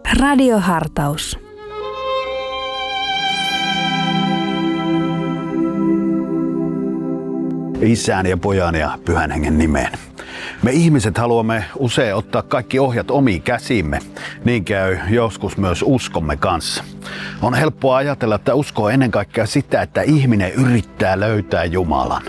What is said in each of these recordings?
Radiohartaus. Isän ja pojan ja pyhän hengen nimeen. Me ihmiset haluamme usein ottaa kaikki ohjat omiin käsimme. Niin käy joskus myös uskomme kanssa. On helppoa ajatella, että usko on ennen kaikkea sitä, että ihminen yrittää löytää Jumalan.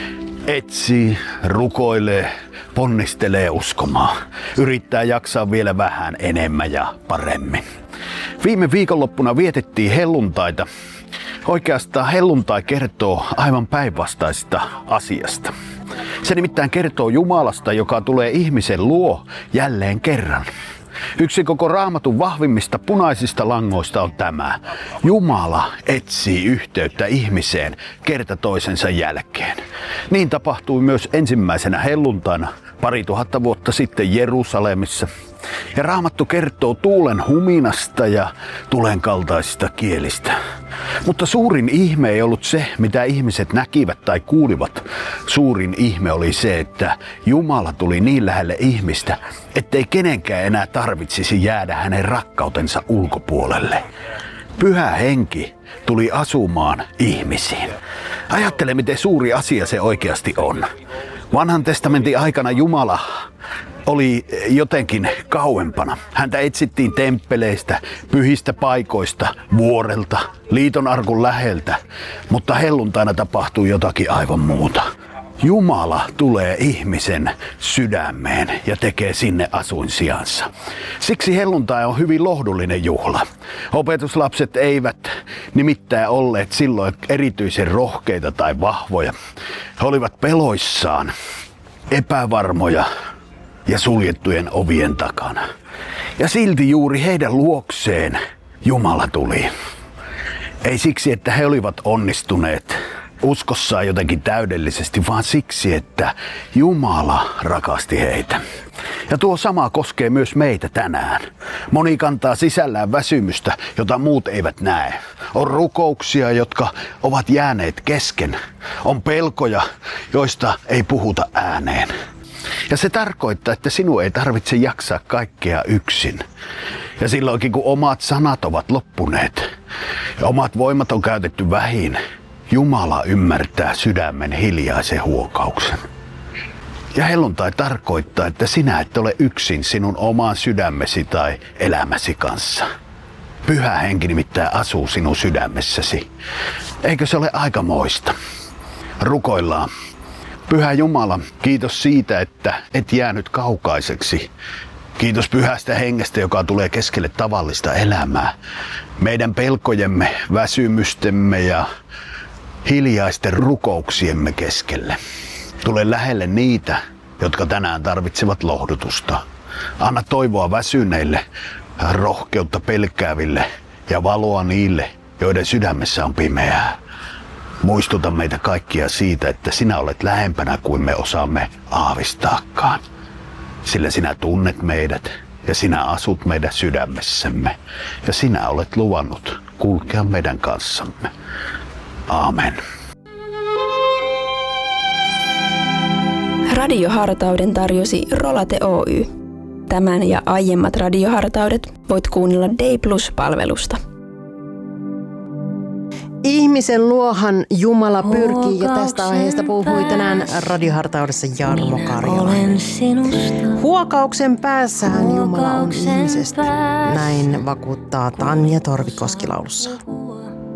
Etsii, rukoilee, ponnistelee uskomaan. Yrittää jaksaa vielä vähän enemmän ja paremmin. Viime viikonloppuna vietettiin helluntaita. Oikeastaan helluntai kertoo aivan päinvastaisesta asiasta. Se nimittäin kertoo Jumalasta, joka tulee ihmisen luo jälleen kerran. Yksi koko Raamatun vahvimmista punaisista langoista on tämä. Jumala etsii yhteyttä ihmiseen kerta toisensa jälkeen. Niin tapahtui myös ensimmäisenä helluntaina 2000 vuotta sitten Jerusalemissa. Ja Raamattu kertoo tuulen huminasta ja tulen kaltaisista kielistä. Mutta suurin ihme ei ollut se, mitä ihmiset näkivät tai kuulivat. Suurin ihme oli se, että Jumala tuli niin lähelle ihmistä, ettei kenenkään enää tarvitsisi jäädä hänen rakkautensa ulkopuolelle. Pyhä henki tuli asumaan ihmisiin. Ajattele, miten suuri asia se oikeasti on. Vanhan testamentin aikana Jumala oli jotenkin kauempana. Häntä etsittiin temppeleistä, pyhistä paikoista, vuorelta, liiton arkun läheltä, mutta helluntaina tapahtui jotakin aivan muuta. Jumala tulee ihmisen sydämeen ja tekee sinne asuinsijansa. Siksi helluntai on hyvin lohdullinen juhla. Opetuslapset eivät nimittäin olleet silloin erityisen rohkeita tai vahvoja. He olivat peloissaan, epävarmoja ja suljettujen ovien takana. Ja silti juuri heidän luokseen Jumala tuli. Ei siksi, että he olivat onnistuneet uskossaan jotenkin täydellisesti, vaan siksi, että Jumala rakasti heitä. Ja tuo sama koskee myös meitä tänään. Moni kantaa sisällään väsymystä, jota muut eivät näe. On rukouksia, jotka ovat jääneet kesken. On pelkoja, joista ei puhuta ääneen. Ja se tarkoittaa, että sinun ei tarvitse jaksaa kaikkea yksin. Ja silloinkin, kun omat sanat ovat loppuneet ja omat voimat on käytetty vähin, Jumala ymmärtää sydämen hiljaisen huokauksen. Ja helluntai tarkoittaa, että sinä et ole yksin sinun oman sydämesi tai elämäsi kanssa. Pyhä henki nimittäin asuu sinun sydämessäsi. Eikö se ole aikamoista? Rukoillaan. Pyhä Jumala, kiitos siitä, että et jäänyt kaukaiseksi. Kiitos pyhästä hengestä, joka tulee keskelle tavallista elämää. Meidän pelkojemme, väsymystemme ja hiljaisten rukouksiemme keskelle. Tule lähelle niitä, jotka tänään tarvitsevat lohdutusta. Anna toivoa väsyneille, rohkeutta pelkääville ja valoa niille, joiden sydämessä on pimeää. Muistuta meitä kaikkia siitä, että sinä olet lähempänä kuin me osaamme aavistaakaan. Sillä sinä tunnet meidät ja sinä asut meidän sydämessämme ja sinä olet luvannut kulkea meidän kanssamme. Aamen. Radiohartauden tarjosi Rolate Oy. Tämän ja aiemmat radiohartaudet voit kuunnella Day Plus-palvelusta. Ihmisen luohan Jumala pyrkii ja tästä aiheesta puhui tänään radiohartaudessa Jarmo Karjola. Huokauksen päässähän Jumala on ihmisestä. Näin vakuuttaa Tanja Torvikoski laulussa.